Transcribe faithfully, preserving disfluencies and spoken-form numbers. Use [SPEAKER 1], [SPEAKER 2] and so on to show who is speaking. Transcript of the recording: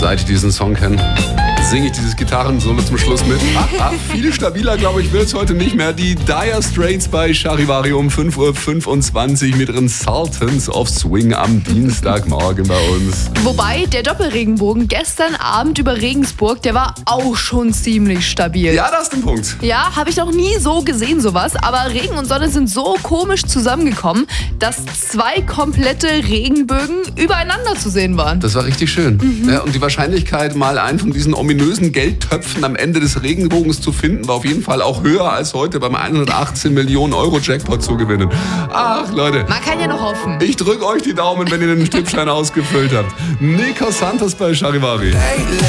[SPEAKER 1] Seit ich diesen Song kenne, singe ich dieses Gitarrensolo zum Schluss mit. Ah, ah, viel stabiler, glaube ich, wird es heute nicht mehr. Die Dire Straits bei Charivari um fünf Uhr fünfundzwanzig mit ihren Sultans of Swing am Dienstagmorgen bei uns.
[SPEAKER 2] Wobei der Doppelregenbogen gestern Abend über Regensburg, der war auch schon ziemlich stabil.
[SPEAKER 1] Ja, das ist ein Punkt.
[SPEAKER 2] Ja, habe ich noch nie so gesehen, sowas. Aber Regen und Sonne sind so komisch zusammengekommen, dass zwei komplette Regenbögen übereinander zu sehen waren.
[SPEAKER 1] Das war richtig schön. Mhm. Ja, und die Wahrscheinlichkeit, mal einen von diesen ominösen Geldtöpfen am Ende des Regenbogens zu finden, war auf jeden Fall auch höher als heute beim hundertachtzehn Millionen Euro Jackpot zu gewinnen. Ach, Leute.
[SPEAKER 2] Man kann ja noch hoffen.
[SPEAKER 1] Ich drücke euch die Daumen, wenn ihr den Stippschein ausgefüllt habt. Nico Santos bei Charivari.